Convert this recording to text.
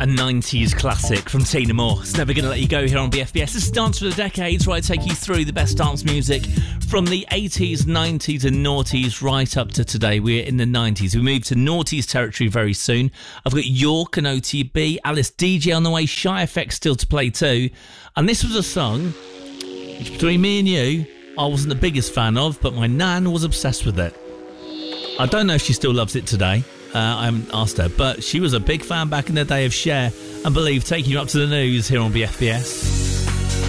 90s classic from Tina Moore. It's Never Gonna Let You Go here on BFBS. This is Dance for the Decades, where I take you through the best dance music from the 80s, 90s and noughties right up to today. We're in the 90s. We move to noughties territory very soon. I've got York and OTB, Alice DJ on the way, Shy FX still to play too. And this was a song which, between me and you, I wasn't the biggest fan of, but my nan was obsessed with it. I don't know if she still loves it today. I haven't asked her, but she was a big fan back in the day of Cher and Believe, taking you up to the news here on BFBS.